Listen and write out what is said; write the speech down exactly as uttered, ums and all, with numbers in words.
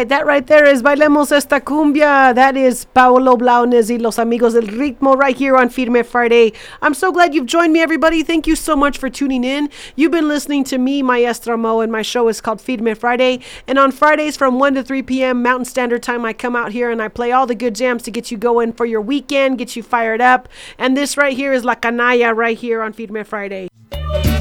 right, that right there is Bailemos Esta Cumbia. That is Paolo Blaunes y Los Amigos del Ritmo right here on Firme Friday. I'm so glad you've joined me, everybody. Thank you so much for tuning in. You've been listening to me, Maestra Mo, and my show is called Firme Friday. And on Fridays from one to three p.m. Mountain Standard Time, I come out here and I play all the good jams to get you going for your weekend, get you fired up. And this right here is La Canalla right here on Firme Friday.